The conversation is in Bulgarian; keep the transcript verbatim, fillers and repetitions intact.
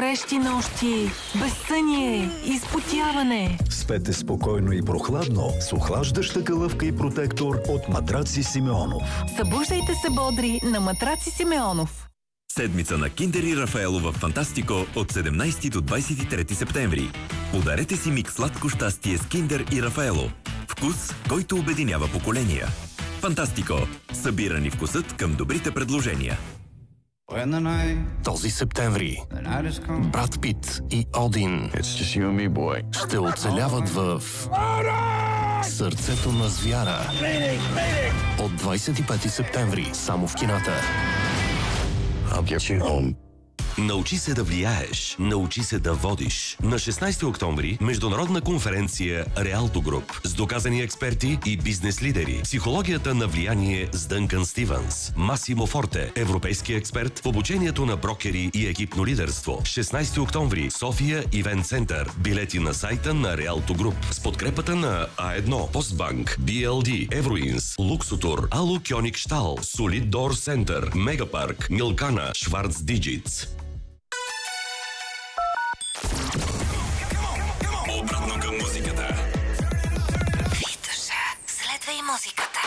горещи нощи, безсъние, изпотяване. Спете спокойно и прохладно с охлаждаща калъвка и протектор от Матраци Симеонов. Събуждайте се бодри на Матраци Симеонов. Седмица на Киндер и Рафаело в Фантастико от седемнайсети до двайсет и трети септември. Подарете си миг сладко щастие с Киндер и Рафаело. Вкус, който обединява поколения. Фантастико. Събирани вкусът към добрите предложения. Този септември Брат Пит и Один ще оцеляват в Сърцето на звяра. От двайсет и пети септември само в кината. Научи се да влияеш. Научи се да водиш. На шестнайсети октомври международна конференция Реалто Груп с доказани експерти и бизнес лидери. Психологията на влияние с Дънкан Стивенс. Масимо Форте, европейски експерт в обучението на брокери и екипно лидерство. шестнайсети октомври София Ивент Център. Билети на сайта на Реалто Груп с подкрепата на А едно, Постбанк, Би Ел Ди, Евроинс, Луксотур, Алу Кьоник Штал, Солид Дор Център, Мегапарк, Милкана, Шварц Диджитс. Обратно към музиката. Витоша, следва и музиката.